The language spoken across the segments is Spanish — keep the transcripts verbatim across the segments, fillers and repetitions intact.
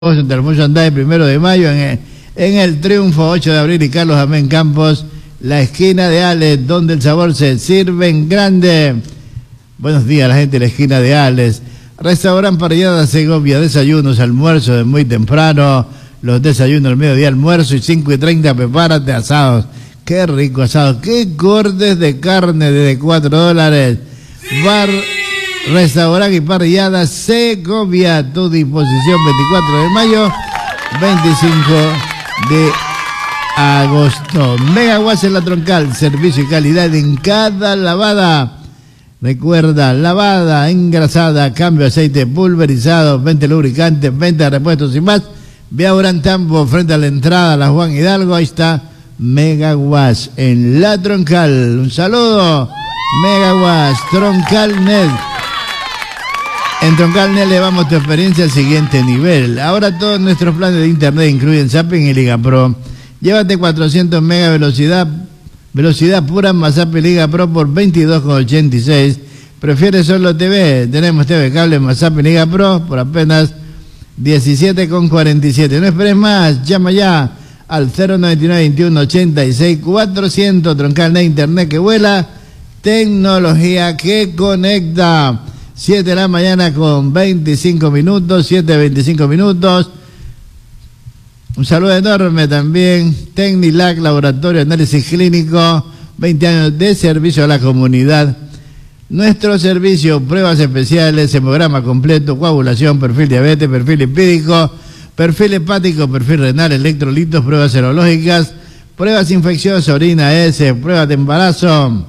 entre Alfonso Andae, primero de mayo, en el, en el Triunfo, ocho de abril, y Carlos Amén Campos, la esquina de Ales, donde el sabor se sirve en grande. Buenos días, la gente de la esquina de Ales. Restaurante Parrillada Segovia, desayunos, almuerzos de muy temprano, los desayunos al mediodía, almuerzo, y cinco y treinta, prepárate asados. Qué rico asado, qué cortes de carne desde cuatro dólares. Bar, restaurante y parrillada Segovia, a tu disposición, veinticuatro de mayo, veinticinco de agosto. Megawatt en la Troncal, servicio y calidad en cada lavada. Recuerda, lavada, engrasada, cambio de aceite, pulverizado, venta lubricantes, venta de repuestos y más. Ve a Urantambo, frente a la entrada a la Juan Hidalgo, ahí está Megawatt en la Troncal. Un saludo, Megawatt, Troncalnet. En Troncalnet elevamos tu experiencia al siguiente nivel. Ahora todos nuestros planes de internet incluyen Zapping y Liga Pro. Llévate cuatrocientos mega velocidad, velocidad pura más Zapping Liga Pro por veintidós con ochenta y seis. ¿Prefieres solo T V? Tenemos T V cable más Zapping Liga Pro por apenas diecisiete con cuarenta y siete. No esperes más, llama ya al cero noventa y nueve, veintiuno, ochenta y seis, cuatrocientos. Troncalnet, internet que vuela, tecnología que conecta. siete de la mañana con veinticinco minutos, siete veinticinco minutos. Un saludo enorme también. Tecnilac, Laboratorio de Análisis Clínico, veinte años de servicio a la comunidad. Nuestro servicio, pruebas especiales, hemograma completo, coagulación, perfil diabetes, perfil lipídico, perfil hepático, perfil renal, electrolitos, pruebas serológicas, pruebas infecciosas, orina S, pruebas de embarazo.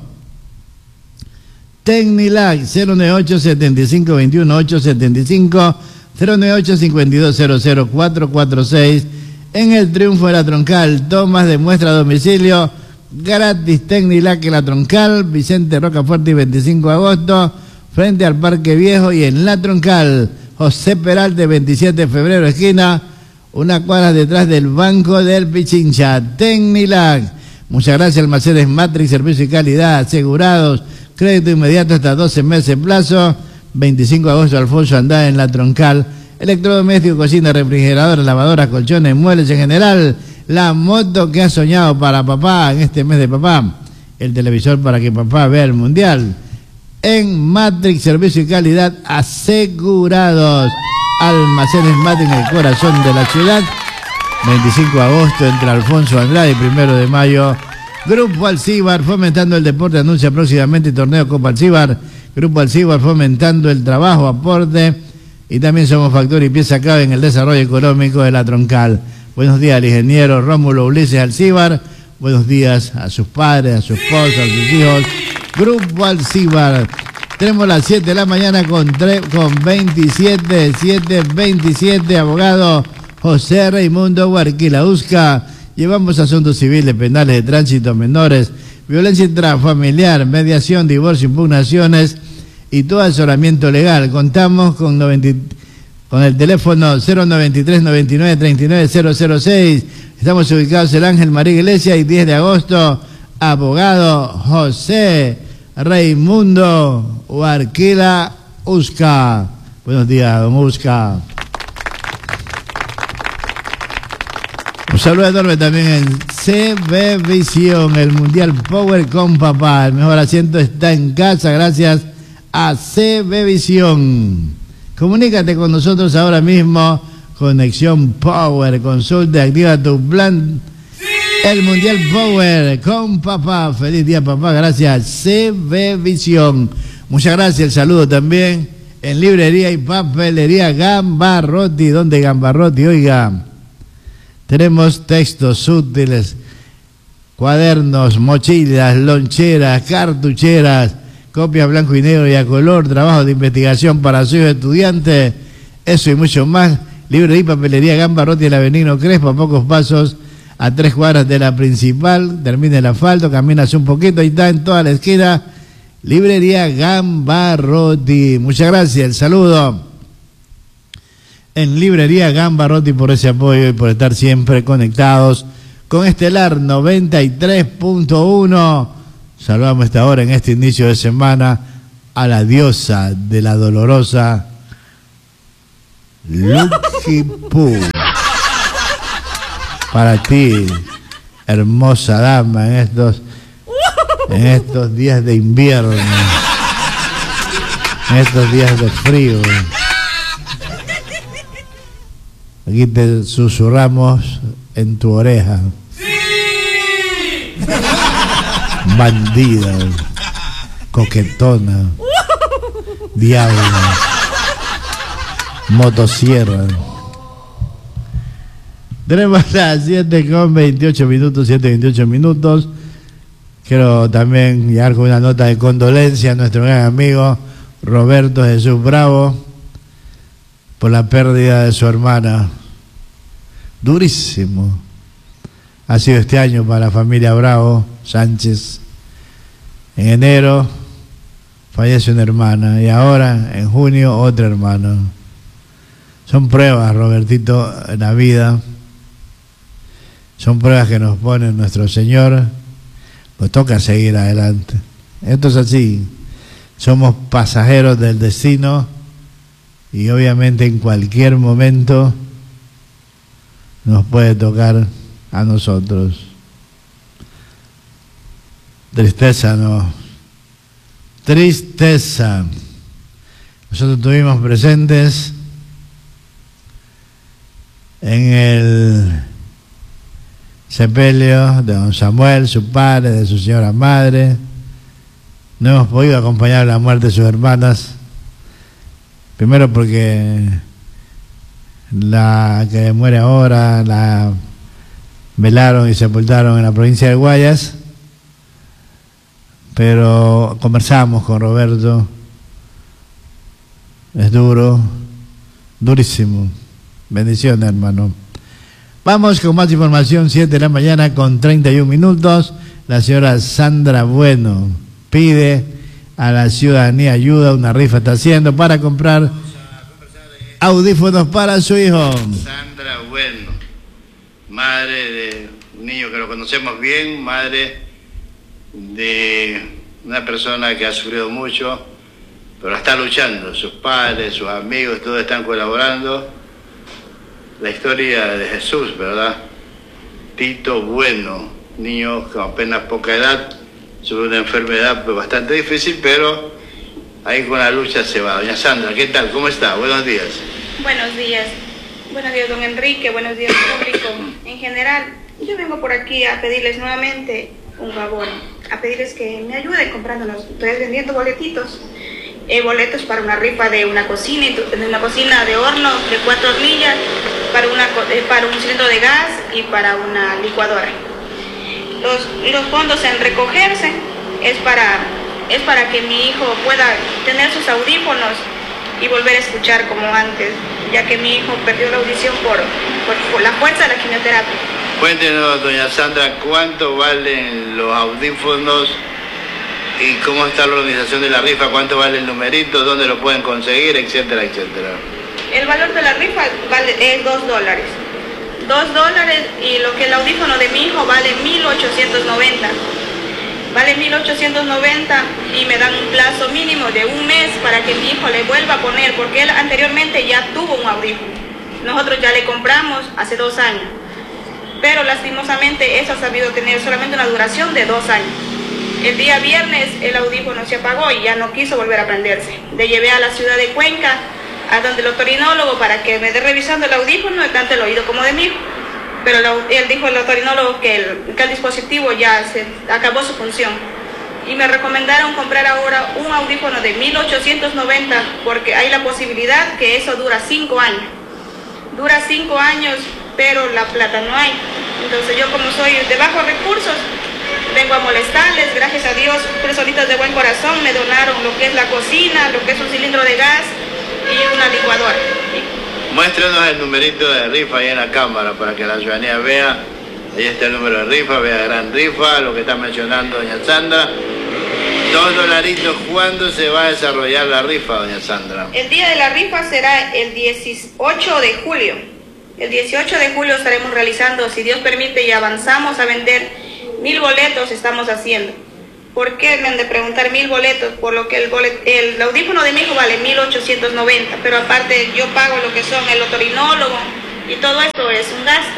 Tecnilac, cero noventa y ocho, setenta y cinco, veintiuno, ochocientos setenta y cinco, cero noventa y ocho, cincuenta y dos, cero cero, cuatrocientos cuarenta y seis. En el Triunfo de la Troncal, tomas de muestra a domicilio gratis. Tecnilac en la Troncal, Vicente Rocafuerte y veinticinco de agosto, frente al Parque Viejo, y en la Troncal, José Peralta, veintisiete de febrero, esquina, una cuadra detrás del Banco del Pichincha. Tecnilac, muchas gracias. Almacenes Matrix, servicio y calidad, asegurados, crédito inmediato hasta doce meses plazo. veinticinco de agosto, Alfonso Andae en la Troncal. Electrodoméstico, cocina, refrigeradora, lavadora, colchones, muebles en general. La moto que has soñado para papá en este mes de papá. El televisor para que papá vea el mundial. En Matrix, servicio y calidad asegurados. Almacenes Matrix en el corazón de la ciudad. veinticinco de agosto entre Alfonso Andrade y primero de mayo. Grupo Alcibar, fomentando el deporte, anuncia próximamente el torneo Copa Alcibar. Grupo Alcibar, fomentando el trabajo, aporte, y también somos factor y pieza clave en el desarrollo económico de la Troncal. Buenos días al ingeniero Rómulo Ulises Alcibar. Buenos días a sus padres, a su esposa, a sus hijos. Grupo Alcibar. Tenemos las siete de la mañana con, con veintisiete, siete veintisiete. Abogado José Raimundo Huarquila Usca. Llevamos asuntos civiles, penales, de tránsito, menores, violencia intrafamiliar, mediación, divorcio, impugnaciones y todo asesoramiento legal. Contamos con, noventa, con el teléfono cero noventa y tres, noventa y nueve, treinta y nueve, cero cero seis. Estamos ubicados en Ángel María Iglesia, y diez de agosto, abogado José Raimundo Huarquila Usca. Buenos días, don Usca. Un saludo enorme también en C B Visión, el Mundial Power con papá. El mejor asiento está en casa gracias a C B Visión. Comunícate con nosotros ahora mismo. Conexión Power, consulta, activa tu plan. El Mundial Power con papá. Feliz día, papá, gracias C B Visión. Muchas gracias. El saludo también en Librería y Papelería Gambarrotti, donde Gambarrotti, oiga, tenemos textos útiles, cuadernos, mochilas, loncheras, cartucheras, copias blanco y negro y a color, trabajo de investigación para sus estudiantes, eso y mucho más. Librería y Papelería Gambarrotti en la Avenida Crespo, a pocos pasos, a tres cuadras de la principal. Termina el asfalto, caminas un poquito y está en toda la esquina. Librería Gambarrotti. Muchas gracias, el saludo en Librería Gambarrotti por ese apoyo y por estar siempre conectados con Estelar noventa y tres punto uno. Saludamos esta hora en este inicio de semana a la diosa de la dolorosa Lucky Poo. Para ti, hermosa dama, en estos, en estos días de invierno, en estos días de frío. Aquí te susurramos en tu oreja. Bandida, coquetona, diabla, motosierra. Tenemos las siete con veintiocho minutos, siete veintiocho minutos. Quiero también llegar con una nota de condolencia a nuestro gran amigo Roberto Jesús Bravo por la pérdida de su hermana. Durísimo ha sido este año para la familia Bravo Sánchez. En enero fallece una hermana y ahora en junio otra hermana. Son pruebas, Robertito, en la vida. Son pruebas que nos pone nuestro Señor. Nos toca seguir adelante. Esto es así. Somos pasajeros del destino y obviamente en cualquier momento nos puede tocar a nosotros. Tristeza, no. Tristeza. Nosotros estuvimos presentes en el sepelio de don Samuel, su padre, de su señora madre. No hemos podido acompañar la muerte de sus hermanas. Primero porque la que muere ahora la velaron y sepultaron en la provincia de Guayas, pero conversamos con Roberto. Es duro, durísimo. Bendiciones, hermano. Vamos con más información. Siete de la mañana con treinta y un minutos. La señora Sandra Bueno pide a la ciudadanía ayuda. Una rifa está haciendo para comprar audífonos para su hijo. Sandra Bueno, madre de un niño que lo conocemos bien, madre de una persona que ha sufrido mucho, pero está luchando. Sus padres, sus amigos, todos están colaborando. La historia de Jesús, ¿verdad? Tito Bueno, niño con apenas poca edad, sobre una enfermedad bastante difícil, pero ahí con la lucha se va. Doña Sandra, ¿qué tal? ¿Cómo está? Buenos días. Buenos días. Buenos días, don Enrique. Buenos días, público. En general, yo vengo por aquí a pedirles nuevamente un favor, a pedirles que me ayuden comprándonos. Estoy vendiendo boletitos, eh, boletos para una rifa de una cocina, de una cocina de horno de cuatro hornillas, para, una, eh, para un cilindro de gas y para una licuadora. Los, los fondos en recogerse es para, es para que mi hijo pueda tener sus audífonos y volver a escuchar como antes, ya que mi hijo perdió la audición por, por, por la fuerza de la quimioterapia. Cuéntenos, doña Sandra, ¿cuánto valen los audífonos y cómo está la organización de la rifa? ¿Cuánto vale el numerito? ¿Dónde lo pueden conseguir? Etcétera, etcétera. El valor de la rifa vale, es dos dólares. Dos dólares y lo que el audífono de mi hijo vale mil ochocientos noventa. Vale mil ochocientos noventa y me dan un plazo mínimo de un mes para que mi hijo le vuelva a poner, porque él anteriormente ya tuvo un audífono. Nosotros ya le compramos hace dos años, pero lastimosamente eso ha sabido tener solamente una duración de dos años. El día viernes el audífono se apagó y ya no quiso volver a prenderse. Le llevé a la ciudad de Cuenca, a donde el otorinólogo, para que me dé revisando el audífono, tanto el oído como de mi hijo. Pero él dijo, el otorinólogo, que el, que el dispositivo ya se acabó su función. Y me recomendaron comprar ahora un audífono de mil ochocientos noventa, porque hay la posibilidad que eso dura cinco años. Dura cinco años, pero la plata no hay. Entonces yo, como soy de bajos recursos, vengo a molestarles. Gracias a Dios, personitas de buen corazón me donaron lo que es la cocina, lo que es un cilindro de gas y una licuadora. Muéstrenos el numerito de rifa ahí en la cámara para que la ciudadanía vea. Ahí está el número de rifa, vea gran rifa, lo que está mencionando doña Sandra. Dos dolaritos. ¿Cuándo se va a desarrollar la rifa, doña Sandra? El día de la rifa será el dieciocho de julio. El dieciocho de julio estaremos realizando, si Dios permite y avanzamos a vender mil boletos, estamos haciendo. ¿Por qué me han de preguntar mil boletos? Por lo que el, bolet, el audífono de mi hijo vale mil ochocientos noventa, pero aparte yo pago lo que son el otorrinólogo y todo eso es un gasto.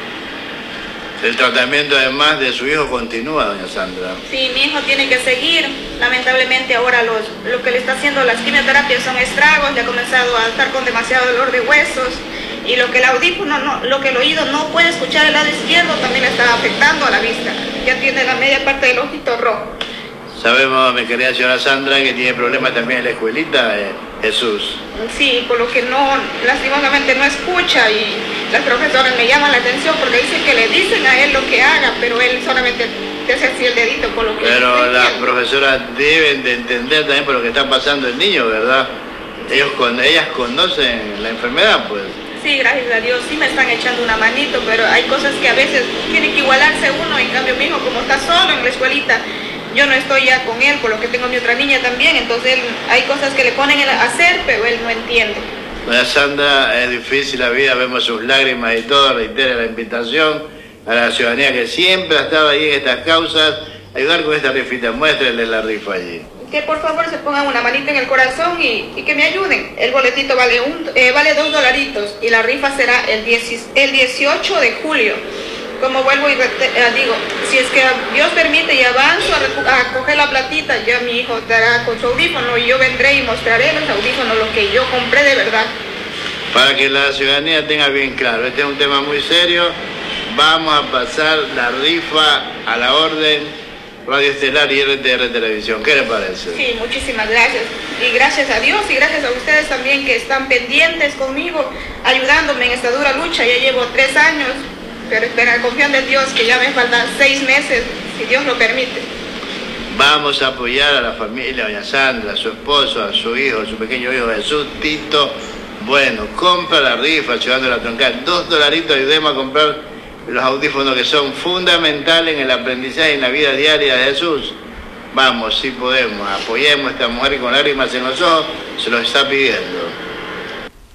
El tratamiento además de su hijo continúa, doña Sandra. Sí, mi hijo tiene que seguir. Lamentablemente ahora los, lo que le está haciendo las quimioterapias son estragos, le ha comenzado a estar con demasiado dolor de huesos y lo que el audífono, no, lo que el oído no puede escuchar el lado izquierdo también le está afectando a la vista. Ya tiene la media parte del ojito rojo. Sabemos, mi querida señora Sandra, que tiene problemas también en la escuelita, eh, Jesús. Sí, por lo que no, lastimosamente no escucha y las profesoras me llaman la atención porque dicen que le dicen a él lo que haga, pero él solamente te hace así el dedito por lo que... Pero las profesoras deben de entender también por lo que está pasando el niño, ¿verdad? Ellos con, ellas conocen la enfermedad, pues. Sí, gracias a Dios, sí me están echando una manito, pero hay cosas que a veces tiene que igualarse uno, en cambio mi hijo como está solo en la escuelita, yo no estoy ya con él, por lo que tengo a mi otra niña también, entonces él, hay cosas que le ponen a hacer, pero él no entiende. Doña Sandra, es difícil la vida, vemos sus lágrimas y todo, reitera la invitación a la ciudadanía que siempre ha estado ahí en estas causas, ayudar con esta rifita, muéstrenle la rifa allí. Que por favor se pongan una manita en el corazón y, y que me ayuden. El boletito vale un, eh, vale dos dolaritos y la rifa será el, diez, el dieciocho de julio. Como vuelvo y rete, eh, digo, si es que Dios permite y avanzo a, a coger la platita, ya mi hijo estará con su audífono y yo vendré y mostraré los audífonos, lo que yo compré de verdad. Para que la ciudadanía tenga bien claro, este es un tema muy serio, vamos a pasar la rifa a la orden Radio Estelar y R T R Televisión. ¿Qué le parece? Sí, muchísimas gracias. Y gracias a Dios y gracias a ustedes también que están pendientes conmigo, ayudándome en esta dura lucha. Ya llevo tres años, pero espera, confiando en Dios que ya me faltan seis meses, si Dios lo permite. Vamos a apoyar a la familia, a doña Sandra, a su esposo, a su hijo, a su pequeño hijo Jesús, Tito. Bueno, compra la rifa, llevando la troncal. Dos dolaritos, ayudemos a comprar los audífonos que son fundamentales en el aprendizaje y en la vida diaria de Jesús. Vamos, si podemos, apoyemos a esta mujer con lágrimas en los ojos, se los está pidiendo.